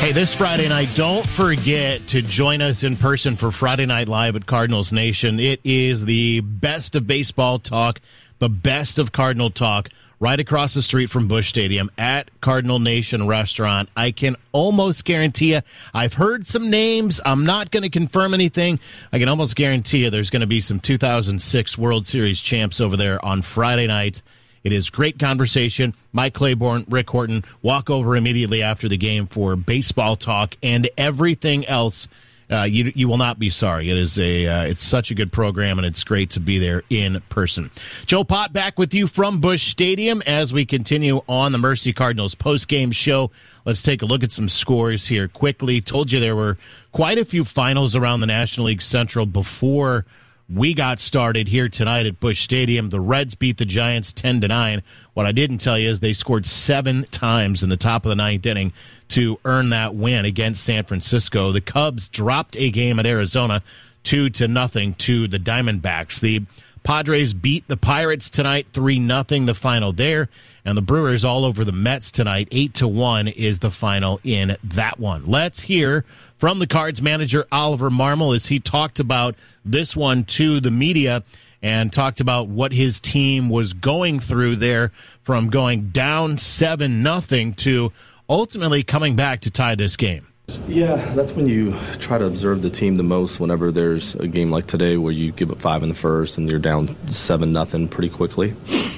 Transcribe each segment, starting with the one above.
Hey, this Friday night, don't forget to join us in person for Friday Night Live at Cardinals Nation. It is the best of baseball talk, the best of Cardinal talk, right across the street from Busch Stadium at Cardinal Nation Restaurant. I can almost guarantee you, I've heard some names. I'm not going to confirm anything. I can almost guarantee you there's going to be some 2006 World Series champs over there on Friday night. It is great conversation. Mike Claiborne, Rick Horton, walk over immediately after the game for baseball talk and everything else. You will not be sorry. It is it's such a good program, and it's great to be there in person. Joe Pott back with you from Busch Stadium as we continue on the Mercy Cardinals postgame show. Let's take a look at some scores here quickly. Told you there were quite a few finals around the National League Central before we got started here tonight at Busch Stadium. The Reds beat the Giants 10-9. What I didn't tell you is they scored 7 times in the top of the ninth inning to earn that win against San Francisco. The Cubs dropped a game at Arizona 2-0 to the Diamondbacks. The Padres beat the Pirates tonight 3-0, the final there. And the Brewers all over the Mets tonight. 8-1 is the final in that one. Let's hear from the Cards manager, Oliver Marmol, as he talked about this one to the media and talked about what his team was going through there from going down 7-0 to ultimately coming back to tie this game. Yeah, that's when you try to observe the team the most, whenever there's a game like today where you give up 5 in the first and you're down 7-0 pretty quickly.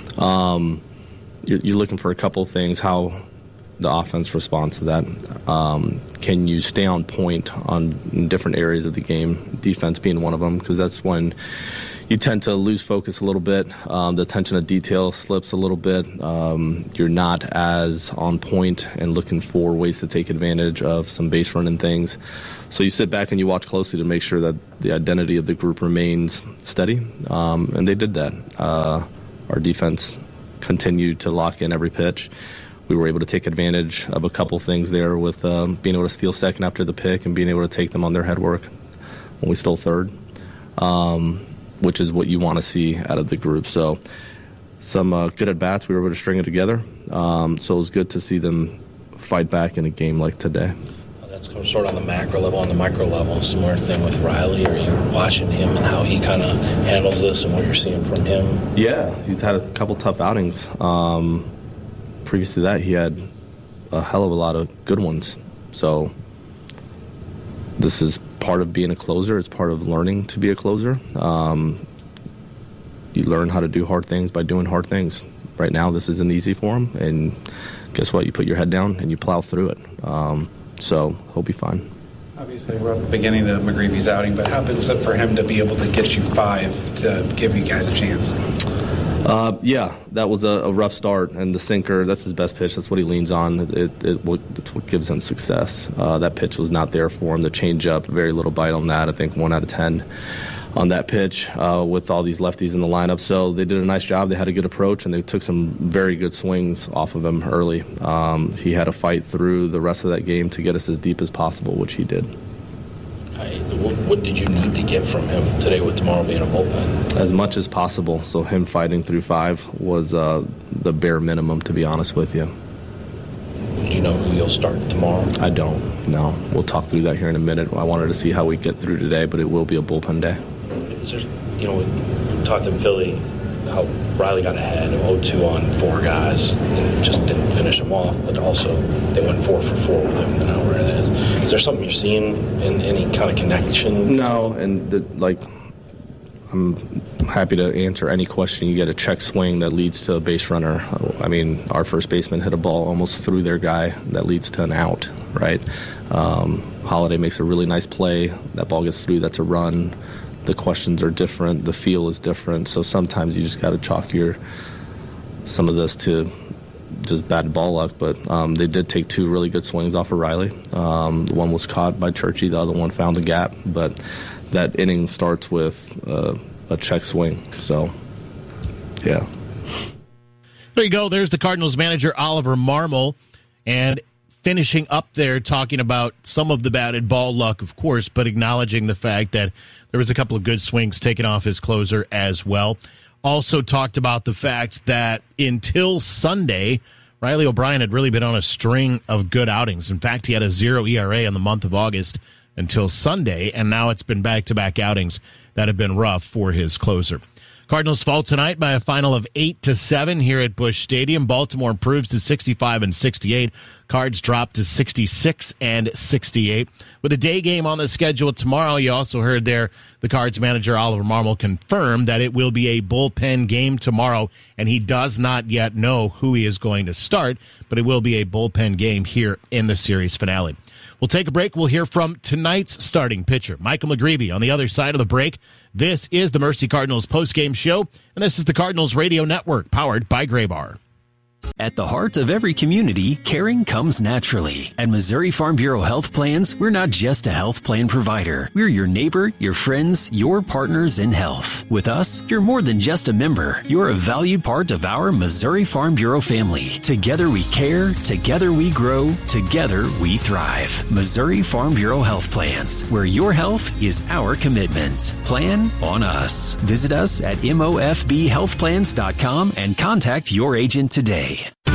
You're looking for a couple of things, how the offense responds to that. Can you stay on point on different areas of the game, defense being one of them, because that's when you tend to lose focus a little bit. The attention to detail slips a little bit. You're not as on point and looking for ways to take advantage of some base running things. So you sit back and you watch closely to make sure that the identity of the group remains steady, and they did that. Our defense continued to lock in every pitch. We were able to take advantage of a couple things there with being able to steal second after the pick and being able to take them on their head work when we stole third, which is what you want to see out of the group. So some good at-bats, we were able to string it together. So it was good to see them fight back in a game like today. That's sort of on the macro level. On the micro level, similar thing with Riley. Are you watching him and how he kind of handles this and what you're seeing from him? Yeah, he's had a couple tough outings. Previous to that, he had a hell of a lot of good ones. So this is part of being a closer. It's part of learning to be a closer. You learn how to do hard things by doing hard things. Right now, this isn't easy for him. And guess what? You put your head down and you plow through it. So he'll be fine. Obviously, we're at the beginning of McGreevy's outing, but how big was it for him to be able to get you 5 to give you guys a chance? Yeah, that was a rough start, and the sinker, that's his best pitch. That's what he leans on. That's what gives him success. That pitch was not there for him. The changeup, very little bite on that. I think 1 out of 10 on that pitch with all these lefties in the lineup. So they did a nice job. They had a good approach, and they took some very good swings off of him early. He had to fight through the rest of that game to get us as deep as possible, which he did. What did you need to get from him today with tomorrow being a bullpen? As much as possible. So him fighting through 5 was the bare minimum, to be honest with you. Do you know who you'll start tomorrow? I don't, no. We'll talk through that here in a minute. I wanted to see how we get through today, but it will be a bullpen day. Is there, we talked in Philly how Riley got ahead of 0-2 on 4 guys and just didn't finish them off, but also they went 4 for 4 with him. Now where it is. Is there something you're seeing in any kind of connection? No, and I'm happy to answer any question. You get a check swing that leads to a base runner. I mean, our first baseman hit a ball almost through their guy that leads to an out, right? Holiday makes a really nice play. That ball gets through. That's a run. The questions are different. The feel is different. So sometimes you just got to chalk some of this to just bad ball luck. But they did take 2 really good swings off of Riley. One was caught by Churchy. The other one found the gap. But that inning starts with a check swing. So, yeah. There you go. There's the Cardinals manager, Oliver Marmol. And finishing up there talking about some of the batted ball luck, of course, but acknowledging the fact that there was a couple of good swings taken off his closer as well. Also talked about the fact that until Sunday, Riley O'Brien had really been on a string of good outings. In fact, he had a 0 ERA in the month of August until Sunday, and now it's been back-to-back outings that have been rough for his closer. Cardinals fall tonight by a final of 8-7 here at Busch Stadium. Baltimore improves to 65-68. Cards drop to 66-68. With a day game on the schedule tomorrow, you also heard there the Cards manager Oliver Marmol confirmed that it will be a bullpen game tomorrow, and he does not yet know who he is going to start, but it will be a bullpen game here in the series finale. We'll take a break. We'll hear from tonight's starting pitcher, Michael McGreevy, on the other side of the break. This is the Mercy Cardinals postgame show, and this is the Cardinals Radio Network, powered by Graybar. At the heart of every community, caring comes naturally. At Missouri Farm Bureau Health Plans, we're not just a health plan provider. We're your neighbor, your friends, your partners in health. With us, you're more than just a member. You're a valued part of our Missouri Farm Bureau family. Together we care, together we grow, together we thrive. Missouri Farm Bureau Health Plans, where your health is our commitment. Plan on us. Visit us at mofbhealthplans.com and contact your agent today.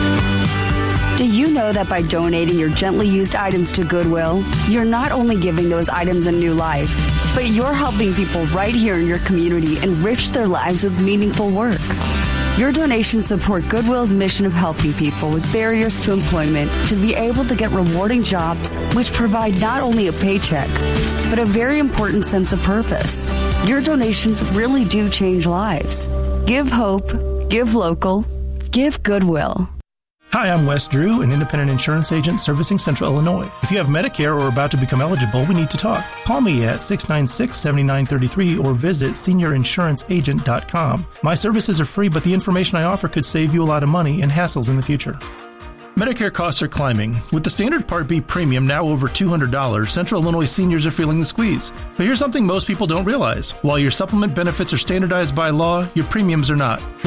Do you know that by donating your gently used items to Goodwill, you're not only giving those items a new life, but you're helping people right here in your community enrich their lives with meaningful work? Your donations support Goodwill's mission of helping people with barriers to employment to be able to get rewarding jobs which provide not only a paycheck, but a very important sense of purpose. Your donations really do change lives. Give hope, give local, give Goodwill. Hi, I'm Wes Drew, an independent insurance agent servicing Central Illinois. If you have Medicare or are about to become eligible, we need to talk. Call me at 696-7933 or visit seniorinsuranceagent.com. My services are free, but the information I offer could save you a lot of money and hassles in the future. Medicare costs are climbing. With the standard Part B premium now over $200, Central Illinois seniors are feeling the squeeze. But here's something most people don't realize. While your supplement benefits are standardized by law, your premiums are not.